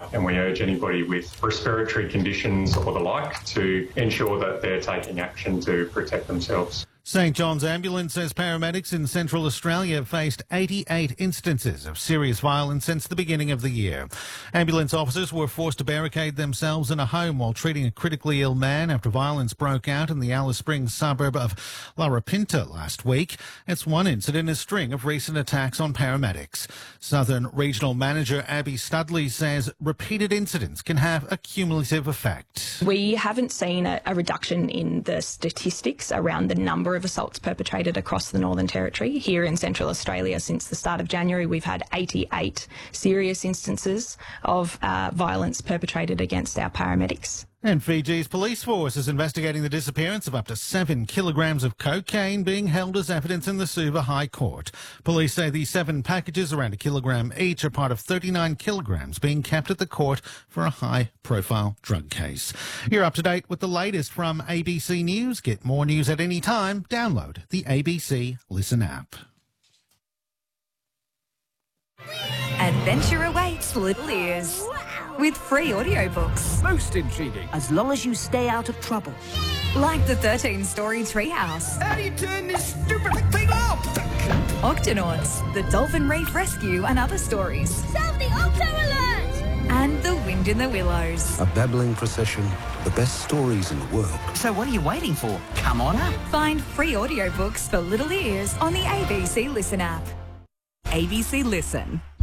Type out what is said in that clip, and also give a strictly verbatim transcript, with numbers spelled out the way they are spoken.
and we urge anybody with respiratory conditions or the like to ensure that they're taking action to protect themselves. St John's Ambulance says paramedics in Central Australia have faced eighty-eight instances of serious violence since the beginning of the year. Ambulance officers were forced to barricade themselves in a home while treating a critically ill man after violence broke out in the Alice Springs suburb of Larapinta last week. It's one incident in a string of recent attacks on paramedics. Southern Regional Manager Abby Studley says repeated incidents can have a cumulative effect. We haven't seen a, a reduction in the statistics around the number of assaults perpetrated across the Northern Territory. Here in Central Australia, since the start of January, we've had eighty-eight serious instances of uh, violence perpetrated against our paramedics. And Fiji's police force is investigating the disappearance of up to seven kilograms of cocaine being held as evidence in the Suva High Court. Police say these seven packages, around a kilogram each, are part of thirty-nine kilograms being kept at the court for a high-profile drug case. You're up to date with the latest from A B C News. Get more news at any time. Download the A B C Listen app. Adventure awaits Little Ears with free audiobooks. Most intriguing. As long as you stay out of trouble. Like the thirteen-story Treehouse. How do you turn this stupid thing off? Octonauts, the Dolphin Reef Rescue and other stories. Sound the Octo Alert! And The Wind in the Willows. A babbling procession, the best stories in the world. So what are you waiting for? Come on up. Find free audiobooks for Little Ears on the A B C Listen app. A B C Listen.